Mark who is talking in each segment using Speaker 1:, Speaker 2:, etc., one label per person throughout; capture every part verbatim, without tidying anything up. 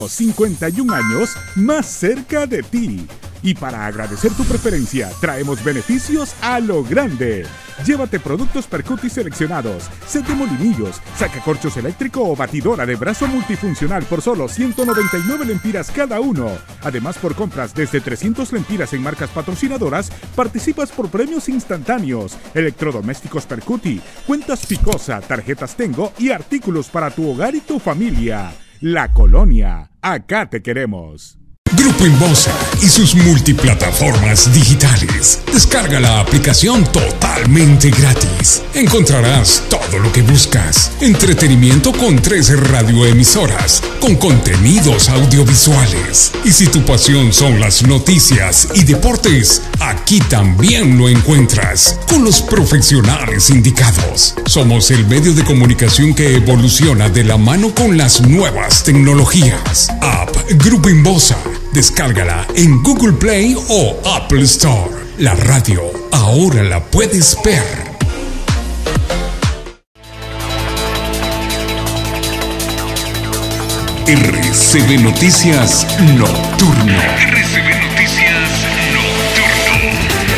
Speaker 1: cincuenta y un años más cerca de ti. Y para agradecer tu preferencia, traemos beneficios a lo grande. Llévate productos Percuti seleccionados, set de molinillos, sacacorchos eléctrico o batidora de brazo multifuncional por solo ciento noventa y nueve lempiras cada uno. Además, por compras desde trescientas lempiras en marcas patrocinadoras, participas por premios instantáneos, electrodomésticos Percuti, cuentas Picosa, tarjetas Tengo y artículos para tu hogar y tu familia. La Colonia, acá te queremos.
Speaker 2: Grupo Inbosa y sus multiplataformas digitales. Descarga la aplicación totalmente gratis. Encontrarás todo lo que buscas. Entretenimiento con tres radioemisoras, con contenidos audiovisuales. Y si tu pasión son las noticias y deportes, aquí también lo encuentras, con los profesionales indicados. Somos el medio de comunicación que evoluciona de la mano con las nuevas tecnologías. App Grupo Inbosa. Descárgala en Google Play o Apple Store. La radio ahora la puedes ver. R C B Noticias Nocturno. R C B Noticias Nocturno.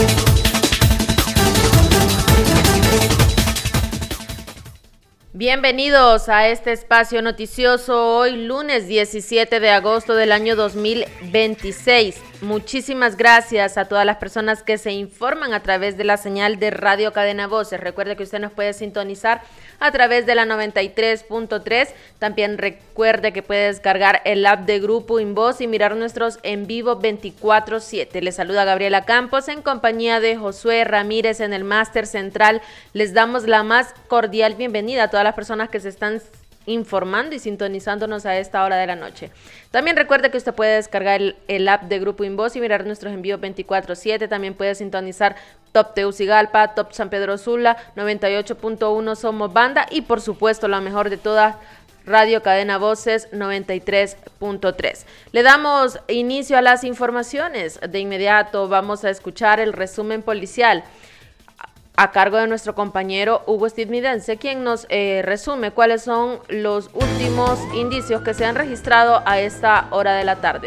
Speaker 3: Bienvenidos a este espacio noticioso hoy lunes diecisiete de agosto del año dos mil veintiséis. Muchísimas gracias a todas las personas que se informan a través de la señal de Radio Cadena Voces. Recuerde que usted nos puede sintonizar a través de la noventa y tres punto tres. También recuerde que puede descargar el app de Grupo Invoz y mirar nuestros en vivo veinticuatro siete. Les saluda Gabriela Campos en compañía de Josué Ramírez en el máster central. Les damos la más cordial bienvenida a todas las personas que se están informando y sintonizándonos a esta hora de la noche. También recuerde que usted puede descargar el, el app de Grupo Invoz y mirar nuestros envíos veinticuatro siete. También puede sintonizar Top Tegucigalpa, Top San Pedro Sula, noventa y ocho punto uno Somos Banda y por supuesto la mejor de todas, Radio Cadena Voces noventa y tres punto tres. Le damos inicio a las informaciones. De inmediato vamos a escuchar el resumen policial a cargo de nuestro compañero Hugo Stidmidense, quien nos eh, resume cuáles son los últimos indicios que se han registrado a esta hora de la tarde.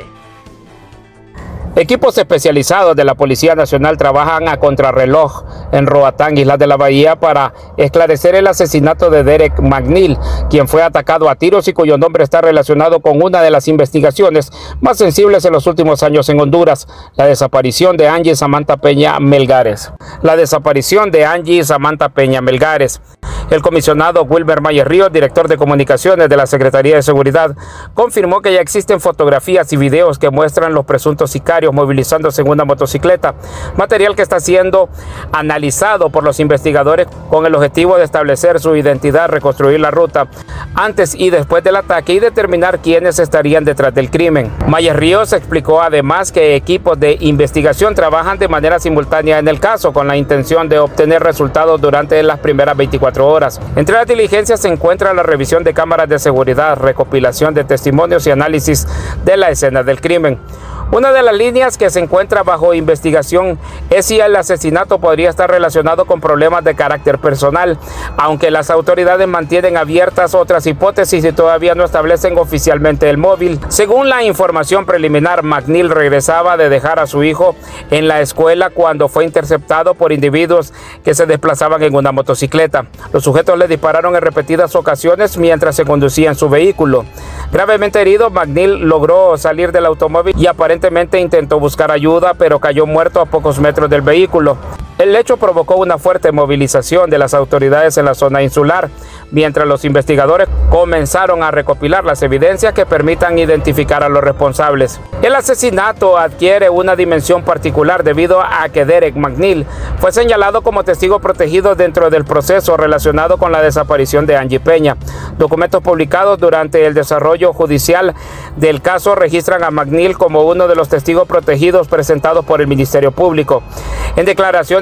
Speaker 4: Equipos especializados de la Policía Nacional trabajan a contrarreloj en Roatán, Islas de la Bahía, para esclarecer el asesinato de Derek McNeil, quien fue atacado a tiros y cuyo nombre está relacionado con una de las investigaciones más sensibles en los últimos años en Honduras, la desaparición de Angie Samantha Peña Melgares. La desaparición de Angie Samantha Peña Melgares. El comisionado Wilmer Mayer Ríos, director de comunicaciones de la Secretaría de Seguridad, confirmó que ya existen fotografías y videos que muestran los presuntos sicarios movilizándose en una motocicleta, material que está siendo analizado por los investigadores con el objetivo de establecer su identidad, reconstruir la ruta antes y después del ataque y determinar quiénes estarían detrás del crimen. Mayer Ríos explicó además que equipos de investigación trabajan de manera simultánea en el caso con la intención de obtener resultados durante las primeras veinticuatro horas. Entre las diligencias se encuentra la revisión de cámaras de seguridad, recopilación de testimonios y análisis de la escena del crimen. Una de las líneas que se encuentra bajo investigación es si el asesinato podría estar relacionado con problemas de carácter personal, aunque las autoridades mantienen abiertas otras hipótesis y todavía no establecen oficialmente el móvil. Según la información preliminar, McNeil regresaba de dejar a su hijo en la escuela cuando fue interceptado por individuos que se desplazaban en una motocicleta. Los sujetos le dispararon en repetidas ocasiones mientras se conducía en su vehículo. Gravemente herido, McNeil logró salir del automóvil y aparentemente Aparentemente intentó buscar ayuda, pero cayó muerto a pocos metros del vehículo. El hecho provocó una fuerte movilización de las autoridades en la zona insular, mientras los investigadores comenzaron a recopilar las evidencias que permitan identificar a los responsables. El asesinato adquiere una dimensión particular debido a que Derek McNeil fue señalado como testigo protegido dentro del proceso relacionado con la desaparición de Angie Peña. Documentos publicados durante el desarrollo judicial del caso registran a McNeil como uno de los testigos protegidos presentados por el Ministerio Público. En declaraciones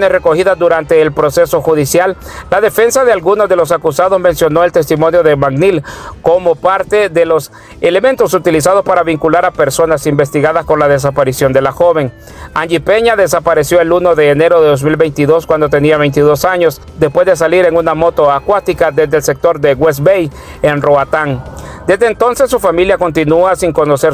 Speaker 4: declaraciones recogidas durante el proceso judicial, la defensa de algunos de los acusados mencionó el testimonio de McNeil como parte de los elementos utilizados para vincular a personas investigadas con la desaparición de la joven. Angie Peña desapareció el primero de enero de dos mil veintidós cuando tenía veintidós años, después de salir en una moto acuática desde el sector de West Bay en Roatán. Desde entonces su familia continúa sin conocer